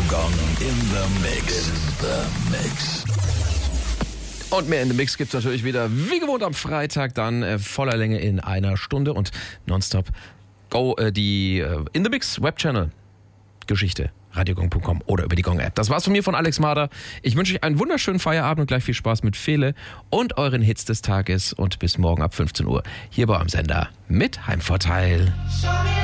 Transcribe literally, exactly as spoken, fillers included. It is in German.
Gong in the Mix. In the Mix. Und mehr in the Mix gibt's natürlich wieder, wie gewohnt, am Freitag, dann äh, voller Länge in einer Stunde und nonstop go äh, die äh, In the Mix Webchannel Geschichte, radiogong punkt com oder über die Gong-App. Das war's von mir, von Alex Marder. Ich wünsche euch einen wunderschönen Feierabend und gleich viel Spaß mit Fele und euren Hits des Tages und bis morgen ab fünfzehn Uhr hier bei eurem Sender mit Heimvorteil.